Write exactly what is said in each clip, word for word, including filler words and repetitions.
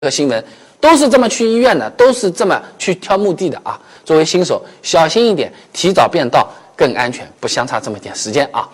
和新闻都是这么去医院的，都是这么去挑墓地的啊。作为新手，小心一点，提早变道更安全，不相差这么点时间啊。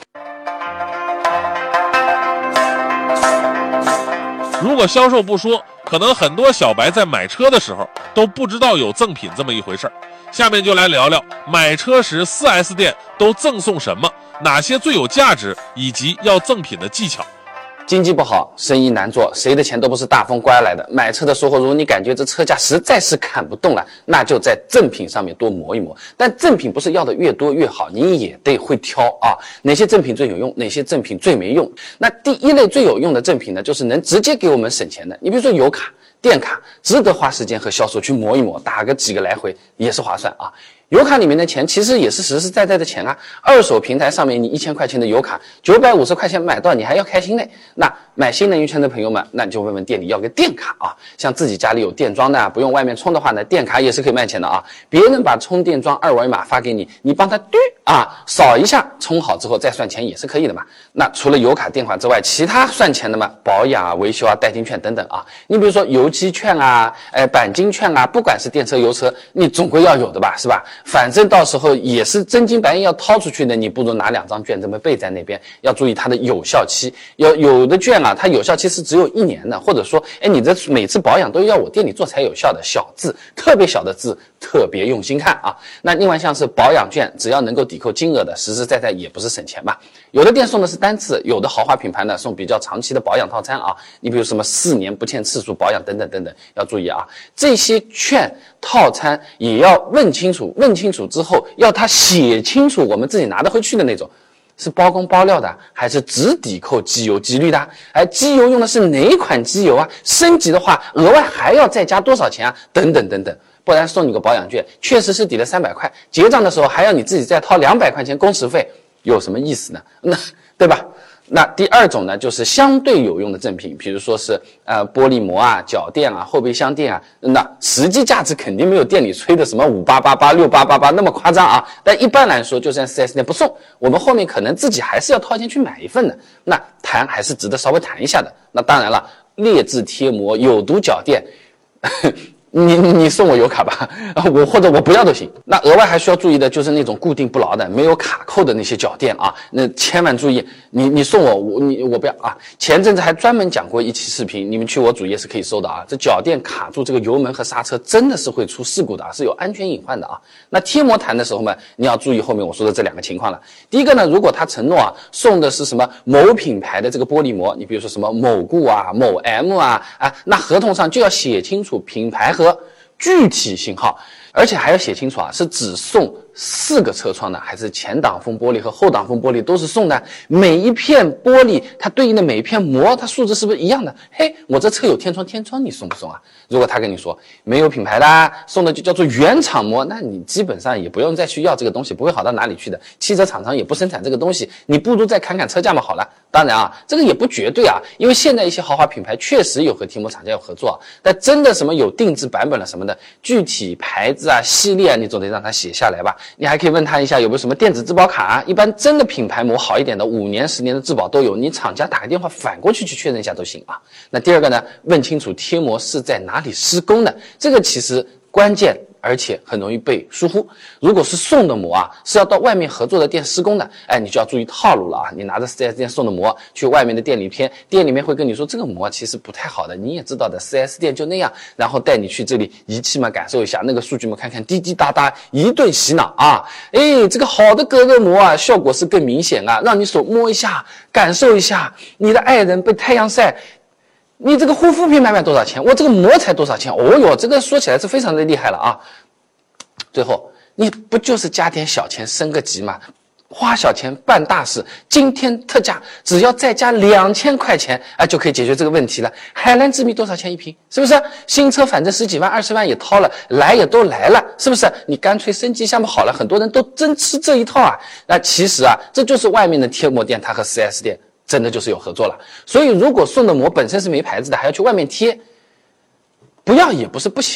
如果销售不说，可能很多小白在买车的时候都不知道有赠品这么一回事儿。下面就来聊聊买车时 四 S 店都赠送什么，哪些最有价值，以及要赠品的技巧。 经济不好，生意难做，谁的钱都不是大风刮来的。买车的时候，如果你感觉这车价实在是砍不动了，那就在赠品上面多磨一磨。但赠品不是要的越多越好，你也得会挑啊，哪些赠品最有用，哪些赠品最没用。那第一类最有用的赠品呢，就是能直接给我们省钱的。你比如说油卡、电卡，值得花时间和销售去磨一磨，打个几个来回也是划算啊。油卡里面的钱其实也是实实在在的钱啊，二手平台上面你一千块钱的油卡，九百五十块钱买到，你还要开心嘞。那买新能源车的朋友们，那你就问问店里要个电卡啊。像自己家里有电桩的，不用外面充的话呢，电卡也是可以卖钱的啊。别人把充电桩二维码发给你，你帮他嘟啊扫一下，充好之后再算钱也是可以的嘛。那除了油卡、电卡之外，其他算钱的嘛，保养啊、维修啊、代金券等等啊。你比如说油漆券啊、哎钣金券啊，不管是电车、油车，你总归要有的吧，是吧？反正到时候也是真金白银要掏出去的，你不如拿两张券这么备在那边，要注意它的有效期。有有的券啊，它有效期是只有一年的，或者说，哎，你这每次保养都要我店里做才有效的，小字，特别小的字，特别用心看啊。那另外像是保养券，只要能够抵扣金额的，实实在在也不是省钱嘛。有的店送的是单次，有的豪华品牌呢送比较长期的保养套餐啊。你比如什么四年不欠次数保养等等等等，要注意啊。这些券套餐也要问清楚，问清楚之后要他写清楚，我们自己拿得回去的那种。是包工包料的，还是只抵扣机油机滤的？哎，机油用的是哪款机油啊？升级的话，额外还要再加多少钱啊？等等等等，不然送你个保养券，确实是抵了三百块，结账的时候还要你自己再掏两百块钱工时费，有什么意思呢？那对吧？那第二种呢，就是相对有用的赠品，比如说是呃玻璃膜啊、脚垫啊、后备箱垫啊，那实际价值肯定没有店里吹的什么五八八八、六八八八那么夸张啊。但一般来说，就算 四 S 店不送，我们后面可能自己还是要掏钱去买一份的，那谈还是值得稍微谈一下的。那当然了，劣质贴膜、有毒脚垫。你你送我油卡吧，我或者我不要都行。那额外还需要注意的就是那种固定不牢的、没有卡扣的那些脚垫啊，那千万注意。你你送我，我你我不要啊。前阵子还专门讲过一期视频，你们去我主页是可以搜的啊。这脚垫卡住这个油门和刹车，真的是会出事故的啊，是有安全隐患的啊。那贴膜谈的时候呢，你要注意后面我说的这两个情况了。第一个呢，如果他承诺啊送的是什么某品牌的这个玻璃膜，你比如说什么某固啊、某 M 啊啊，那合同上就要写清楚品牌和具体型号，而且还要写清楚啊，是只送四个车窗的，还是前挡风玻璃和后挡风玻璃都是送的？每一片玻璃它对应的每一片膜，它数字是不是一样的？嘿，我这车有天窗，天窗你送不送啊？如果他跟你说没有品牌的，送的就叫做原厂膜，那你基本上也不用再去要这个东西，不会好到哪里去的。汽车厂商也不生产这个东西，你不如再砍砍车价嘛好了。当然啊，这个也不绝对啊，因为现在一些豪华品牌确实有和贴膜厂家有合作，但真的什么有定制版本了什么的，具体牌子啊、系列啊，你总得让他写下来吧。你还可以问他一下有没有什么电子质保卡啊，一般真的品牌膜好一点的，五年、十年的质保都有，你厂家打个电话反过去去确认一下都行啊。那第二个呢，问清楚贴膜是在哪里施工的，这个其实关键。而且很容易被疏忽。如果是送的膜啊，是要到外面合作的店施工的，哎，你就要注意套路了啊！你拿着 四 S 店送的膜去外面的店里贴，店里面会跟你说这个膜其实不太好的，你也知道的 ，四 S 店就那样，然后带你去这里仪器嘛感受一下，那个数据嘛看看，滴滴答答一顿洗脑啊！哎，这个好的隔热膜啊，效果是更明显啊，让你手摸一下，感受一下，你的爱人被太阳晒。你这个护肤品买买多少钱？我这个膜才多少钱？哦哟，这个说起来是非常的厉害了啊！最后，你不就是加点小钱升个级吗？花小钱办大事，今天特价，只要再加两千块钱，哎，就可以解决这个问题了。海蓝之谜多少钱一瓶？是不是？新车反正十几万、二十万也掏了，来也都来了，是不是？你干脆升级一下嘛，好了，很多人都真吃这一套啊。那其实啊，这就是外面的贴膜店，它和 四 S 店。真的就是有合作了，所以如果送的膜本身是没牌子的，还要去外面贴，不要也不是不行，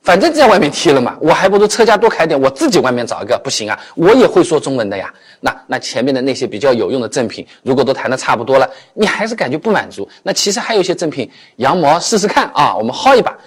反正在外面贴了嘛，我还不如车价多开点，我自己外面找一个，不行啊，我也会说中文的呀。那那前面的那些比较有用的赠品，如果都谈得差不多了，你还是感觉不满足，那其实还有一些赠品，羊毛试试看啊，我们薅一把，